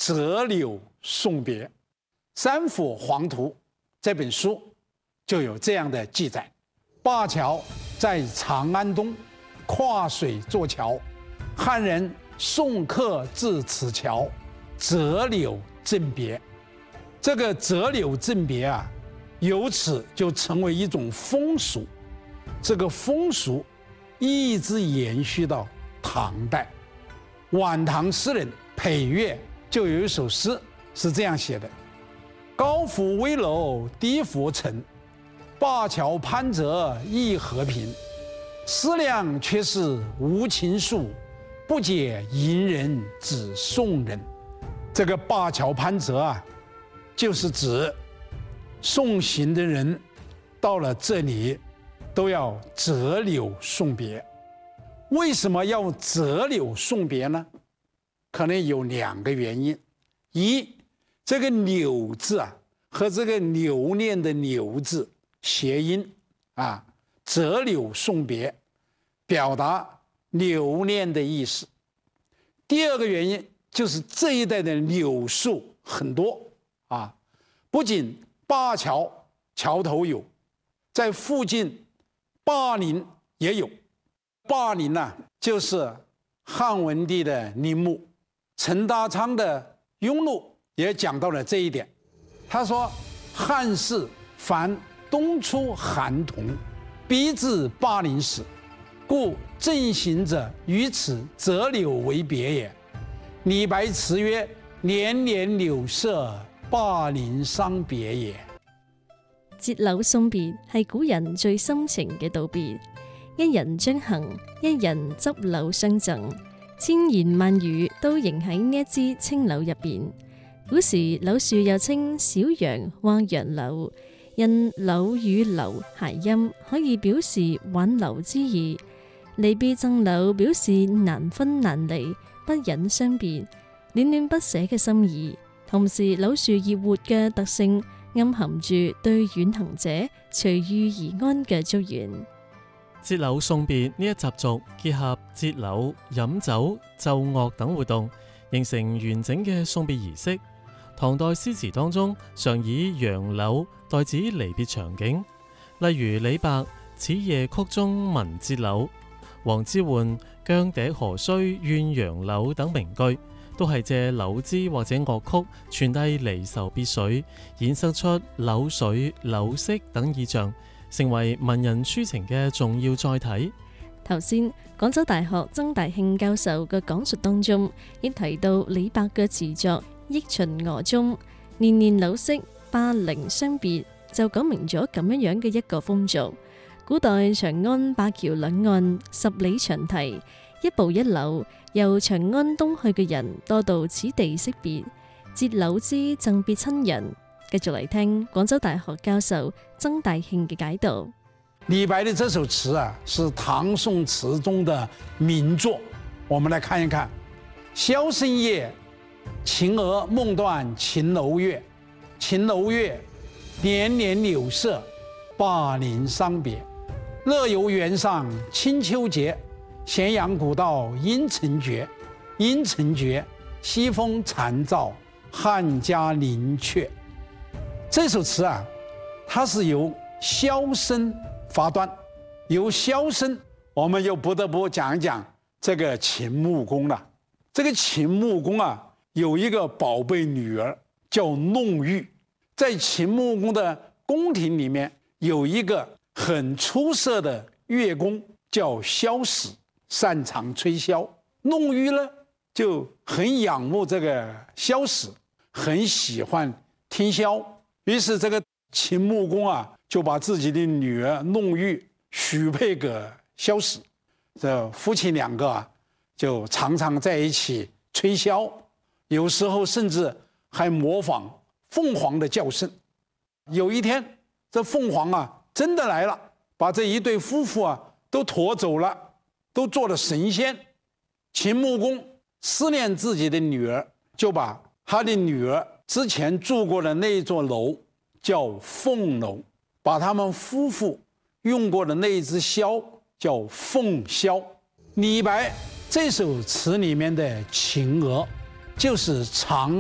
折柳送别。《三辅黄图》这本书就有这样的记载：灞桥在长安东，跨水坐桥，汉人送客至此桥，折柳赠别。这个折柳赠别啊，由此就成为一种风俗。这个风俗一直延续到唐代。晚唐诗人裴岳就有一首诗是这样写的：高府危楼低浮沉，灞桥攀折亦和平。思量却是无情树，不解吟人只送人。这个灞桥攀折啊，就是指送行的人到了这里都要折柳送别。为什么要折柳送别呢？可能有2个原因。一，这个柳字啊和这个留念的留字谐音啊，折柳送别，表达留念的意思。第2个原因就是这一带的柳树很多啊，不仅灞桥桥头有，在附近灞陵也有。灞陵呢，就是汉文帝的陵墓。陈达昌的《庸录》也讲到了这一点。他说：“汉室凡东出韩同，逼至灞陵时，故正行者于此折柳为别也。”李白词曰：“年年柳色，灞陵傷別也。” 折柳送別係古人最深情嘅道別，一人將行，一人執柳相贈，千言萬語都凝喺呢一支青柳入邊。古時柳樹又稱小楊或楊柳，因柳與留諧音，可以表示挽留之意。離別贈柳表示難分難離，不忍相別，戀戀不捨嘅心意。同時柳樹葉活嘅特性，暗含住對遠行者隨遇而安嘅祝願。 折柳送別呢一習俗結合折柳、飲酒、奏樂等活動，形成完整嘅送別儀式。唐代詩詞當中常以楊柳代指離別場景，例如李白《此夜曲》中聞折柳，王之渙羌笛何須怨楊柳等名句，都係借柳枝或者樂曲傳遞離愁別緒，衍生出柳水、柳色等意象，成為文人抒情嘅重要載體。 頭先廣州大學曾大慶教授嘅講述當中，亦提到李白嘅詞作《憶秦娥》中年年柳色，灞陵傷別，就講明咗咁樣嘅一個風俗。古代長安灞橋兩岸10里長堤，一步一柳，由長安東去嘅人多到此地惜別，折柳枝贈別親人。繼續嚟聽廣州大學教授曾大慶嘅解讀。 李白的這首詞啊，是唐宋詞中的名作。我們來看一看：箫聲夜，秦娥夢斷秦樓月。秦樓月，年年柳色，灞陵傷別。樂遊原上清秋節，咸陽古道陰沉絕。陰沉絕，西風殘照，漢家陵阙。這首詞啊，它是由箫聲發端。由箫聲，我們又不得不講一講這個秦穆公了。這個秦穆公啊，有一個寶貝女兒叫弄玉。在秦穆公的宮廷裡面，有一個很出色的樂工叫箫史，擅長吹箫。弄玉呢，就很仰慕這個箫史，很喜歡聽箫。於是這個秦穆公啊，就把自己的女兒弄玉許配給箫史。這夫妻兩個啊，就常常在一起吹箫，有時候甚至還模仿鳳凰的叫聲。有一天，這鳳凰啊真的來了，把這一對夫婦啊都馱走了，都做了神仙。秦穆公思念自己的女兒，就把他的女兒之前住過的那一座樓叫鳳樓，把他們夫婦用過的那一支箫叫鳳箫。李白這首詞裡面的秦娥，就是長